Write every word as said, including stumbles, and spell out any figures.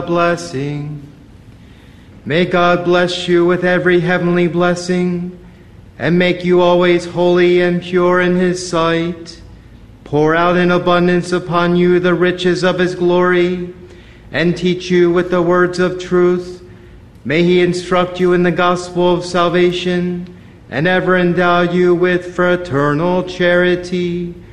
blessing. May God bless you with every heavenly blessing, and make you always holy and pure in his sight. Pour out in abundance upon you the riches of his glory, and teach you with the words of truth. May he instruct you in the gospel of salvation, and ever endow you with fraternal charity.